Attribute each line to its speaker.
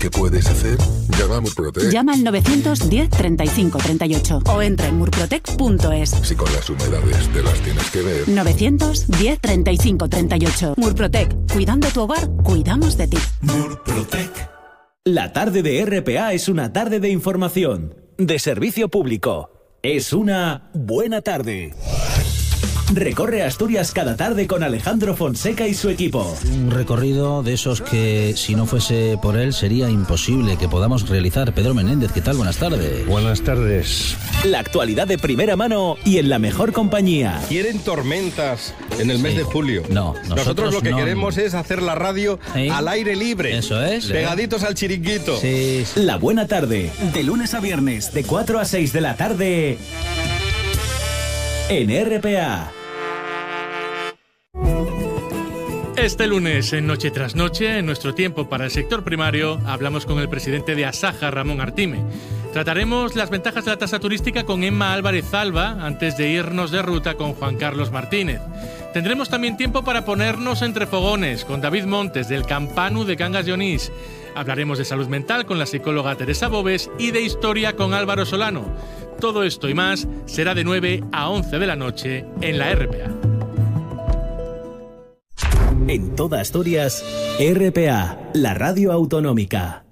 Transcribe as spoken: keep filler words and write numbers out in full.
Speaker 1: ¿Qué puedes hacer? Llama a Murprotec.
Speaker 2: Llama al novecientos diez treinta y cinco treinta y ocho o entra en murprotec punto es.
Speaker 1: Si con las humedades te las tienes que ver.
Speaker 2: novecientos diez treinta y cinco treinta y ocho. Murprotec. Cuidando tu hogar, cuidamos de ti.
Speaker 3: Murprotec. La tarde de R P A es una tarde de información, de servicio público. Es una buena tarde. Recorre Asturias cada tarde con Alejandro Fonseca y su equipo.
Speaker 4: Un recorrido de esos que, si no fuese por él, sería imposible que podamos realizar. Pedro Menéndez, ¿qué tal? Buenas tardes.
Speaker 5: Buenas tardes.
Speaker 3: La actualidad de primera mano y en la mejor compañía.
Speaker 5: ¿Quieren tormentas en el mes
Speaker 4: Sí.
Speaker 5: de julio?
Speaker 4: No, nosotros,
Speaker 5: nosotros lo que
Speaker 4: no.
Speaker 5: queremos es hacer la radio
Speaker 4: ¿Sí?
Speaker 5: al aire libre.
Speaker 4: Eso es.
Speaker 5: Pegaditos al chiringuito.
Speaker 4: Sí, sí.
Speaker 3: La buena tarde, de lunes a viernes, de cuatro a seis de la tarde, en R P A.
Speaker 6: Este lunes, en Noche tras Noche, en nuestro tiempo para el sector primario, hablamos con el presidente de Asaja, Ramón Artime. Trataremos las ventajas de la tasa turística con Emma Álvarez Alba, antes de irnos de ruta con Juan Carlos Martínez. Tendremos también tiempo para ponernos entre fogones con David Montes, del Campanu de Cangas de Onís. Hablaremos de salud mental con la psicóloga Teresa Bobes y de historia con Álvaro Solano. Todo esto y más será de nueve a once de la noche en la R P A.
Speaker 3: En toda Asturias, R P A, la radio autonómica.